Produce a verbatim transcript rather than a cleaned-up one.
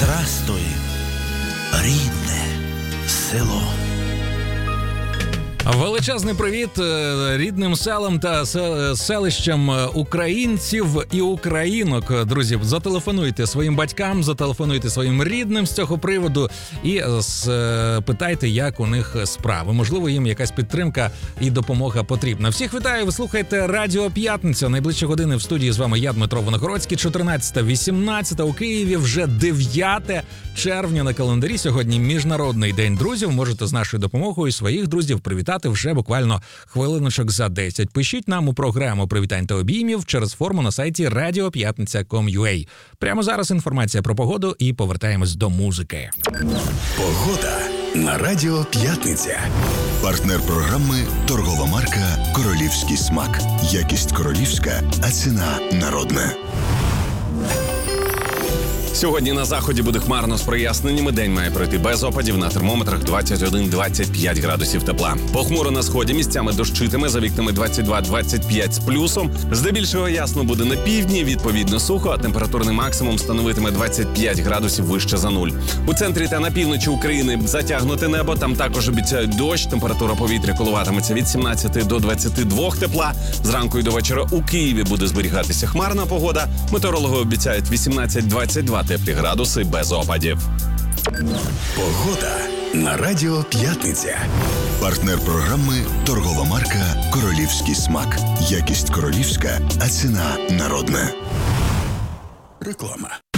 Здрастуй, рідне село. Величезний привіт рідним селам та селищам українців і українок. Друзі, зателефонуйте своїм батькам, зателефонуйте своїм рідним з цього приводу і питайте, як у них справи. Можливо, їм якась підтримка і допомога потрібна. Всіх вітаю, ви слухаєте Радіо П'ятниця. Найближчі години в студії з вами я, Дмитро Виногородський. чотирнадцята вісімнадцята у Києві, вже дев'яте червня на календарі. Сьогодні Міжнародний день друзів. Можете з нашою допомогою своїх друзів привітати вже буквально хвилиночок за десять. Пишіть нам у програму «Привітань та обіймів» через форму на сайті радіо п'ятниця крапка ком крапка ю а. Прямо зараз інформація про погоду і повертаємось до музики. Погода на Радіо П'ятниця. Партнер програми – торгова марка «Королівський смак». Якість королівська, а ціна народна. Сьогодні на заході буде хмарно з проясненнями. День має пройти без опадів, на термометрах двадцять один - двадцять п'ять градусів тепла. Похмуро на сході, місцями дощитиме, за вікнами двадцять два - двадцять п'ять з плюсом. Здебільшого ясно буде на півдні, відповідно сухо, а температурний максимум становитиме двадцять п'ять градусів вище за нуль. У центрі та на півночі України затягнуте небо, там також обіцяють дощ, температура повітря коливатиметься від сімнадцяти до двадцяти двох тепла. Зранку і до вечора у Києві буде зберігатися хмарна погода. Метеорологи обіцяють вісімнадцять - двадцять два теплі градуси без опадів. Погода на Радіо П'ятниця. Партнер програми – торгова марка «Королівський смак». Якість королівська, а ціна народна. Реклама.